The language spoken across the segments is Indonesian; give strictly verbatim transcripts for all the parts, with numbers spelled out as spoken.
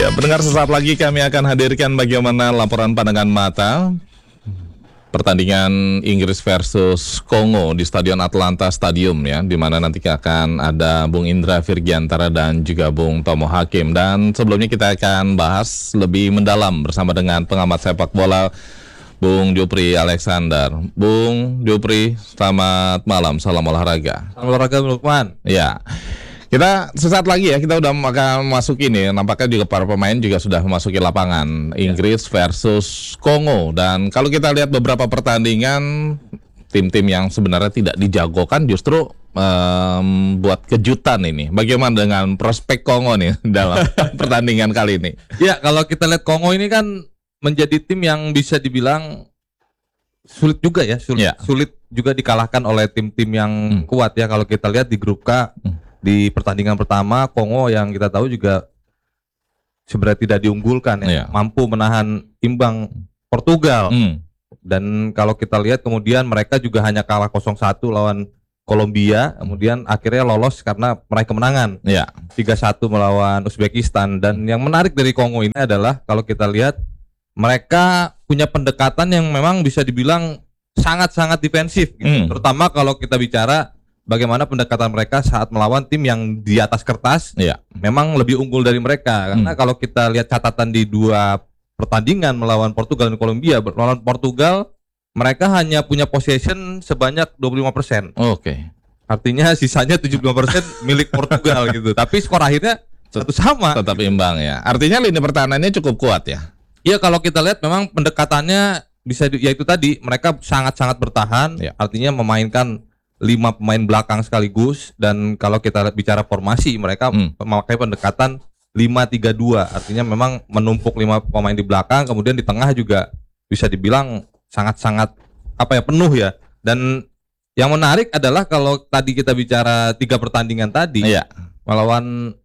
Ya, pendengar, sesaat lagi kami akan hadirkan bagaimana laporan pandangan mata pertandingan Inggris versus Kongo di Stadion Atlanta Stadium, ya, di mana nanti akan ada Bung Indra Virgiantara dan juga Bung Tomo Hakim. Dan sebelumnya kita akan bahas lebih mendalam bersama dengan pengamat sepak bola Bung Jupri Alexander. Bung Jupri, selamat malam, salam olahraga. Salam olahraga, Bung Lukman. Ya. Kita sesaat lagi ya, kita udah akan masuk ini. Nampaknya juga para pemain juga sudah memasuki lapangan. Inggris versus Kongo. Dan kalau kita lihat beberapa pertandingan, tim-tim yang sebenarnya tidak dijagokan justru um, buat kejutan ini. Bagaimana dengan prospek Kongo nih dalam pertandingan kali ini? Ya, kalau kita lihat Kongo ini kan menjadi tim yang bisa dibilang sulit juga ya. Sulit, ya. sulit juga dikalahkan oleh tim-tim yang hmm. kuat ya. Kalau kita lihat di grup K, hmm. di pertandingan pertama, Kongo yang kita tahu juga sebenarnya tidak diunggulkan ya, yeah. mampu menahan imbang Portugal. Mm. Dan kalau kita lihat kemudian mereka juga hanya kalah nol satu lawan Kolombia, kemudian akhirnya lolos karena meraih kemenangan yeah. tiga satu melawan Uzbekistan. Dan yang menarik dari Kongo ini adalah kalau kita lihat mereka punya pendekatan yang memang bisa dibilang sangat-sangat defensif gitu. Mm. Terutama kalau kita bicara bagaimana pendekatan mereka saat melawan tim yang di atas kertas ya. Memang lebih unggul dari mereka. Karena hmm. kalau kita lihat catatan di dua pertandingan melawan Portugal dan Kolombia, melawan Portugal mereka hanya punya possession sebanyak dua puluh lima persen. Oke. Okay. Artinya sisanya tujuh puluh lima persen milik Portugal gitu. Tapi skor akhirnya satu sama. Tetap imbang ya. Artinya lini pertahanannya cukup kuat ya. Iya, kalau kita lihat memang pendekatannya bisa ya itu tadi, mereka sangat-sangat bertahan, ya. Artinya memainkan lima pemain belakang sekaligus. Dan kalau kita bicara formasi, mereka hmm. memakai pendekatan lima tiga dua. Artinya memang menumpuk lima pemain di belakang, kemudian di tengah juga bisa dibilang sangat-sangat apa ya, penuh ya. Dan yang menarik adalah kalau tadi kita bicara tiga pertandingan tadi ya. melawan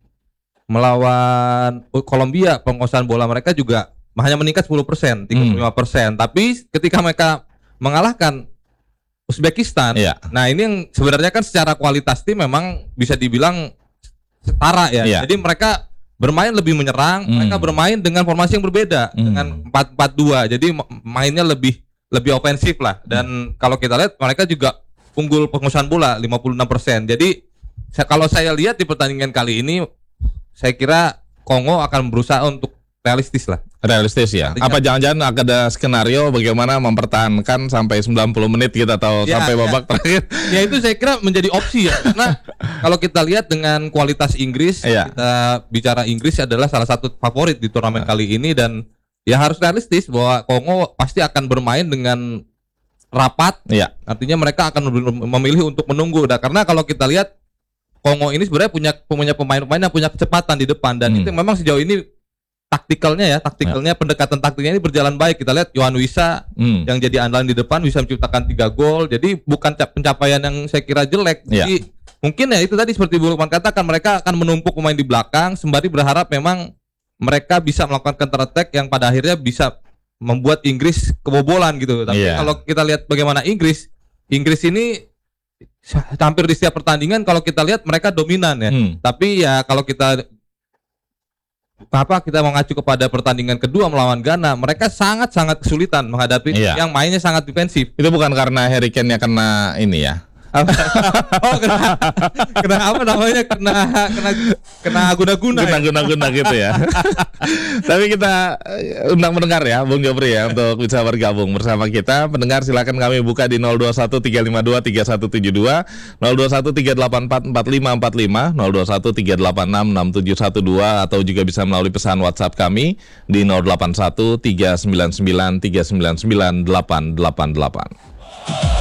melawan Kolombia, penguasaan bola mereka juga hanya meningkat sepuluh persen, tiga puluh lima persen. Hmm. Tapi ketika mereka mengalahkan Uzbekistan, ya. Nah ini yang sebenarnya kan secara kualitas tim memang bisa dibilang setara ya. Ya. Jadi mereka bermain lebih menyerang, hmm. mereka bermain dengan formasi yang berbeda, hmm. dengan empat empat dua. Jadi mainnya lebih lebih ofensif lah. Dan hmm. kalau kita lihat mereka juga unggul penguasaan bola lima puluh enam persen. Jadi kalau saya lihat di pertandingan kali ini, saya kira Kongo akan berusaha untuk realistis lah. Realistis ya. Artinya, apa jangan-jangan ada skenario bagaimana mempertahankan sampai sembilan puluh menit kita atau ya, sampai babak ya. terakhir? Ya itu saya kira menjadi opsi ya. Karena kalau kita lihat dengan kualitas Inggris, ya. kita bicara Inggris adalah salah satu favorit di turnamen ya. kali ini. Dan ya harus realistis bahwa Kongo pasti akan bermain dengan rapat. Ya. Artinya mereka akan memilih untuk menunggu. Nah, karena kalau kita lihat Kongo ini sebenarnya punya punya pemain-pemain yang punya kecepatan di depan. Dan hmm. itu memang sejauh ini taktikalnya ya, taktikalnya ya. pendekatan taktiknya ini berjalan baik. Kita lihat Yohan Wissa hmm. yang jadi andalan di depan bisa menciptakan tiga gol. Jadi bukan pencapaian yang saya kira jelek. Ya. Jadi mungkin ya itu tadi seperti Bu Lukman katakan, mereka akan menumpuk pemain di belakang sembari berharap memang mereka bisa melakukan counter attack yang pada akhirnya bisa membuat Inggris kebobolan gitu. Tapi ya. kalau kita lihat bagaimana Inggris, Inggris ini hampir di setiap pertandingan kalau kita lihat mereka dominan ya. Hmm. Tapi ya kalau kita apa kita mengacu kepada pertandingan kedua melawan Ghana, mereka sangat-sangat kesulitan menghadapi iya. yang mainnya sangat defensif. Itu bukan karena Harry Kane-nya kena ini ya. oh kena, kena apa namanya kena kena kena guna-guna kena guna-guna ya? gitu ya. Tapi kita undang pendengar ya, Bung Jopri ya, untuk bisa bergabung bersama kita. Pendengar silakan kami buka di nol dua satu tiga lima dua tiga satu tujuh dua, nol dua satu tiga delapan empat empat lima empat lima, nol dua satu tiga delapan enam enam tujuh satu dua, atau juga bisa melalui pesan WhatsApp kami di nol delapan satu tiga sembilan sembilan tiga sembilan sembilan delapan delapan delapan.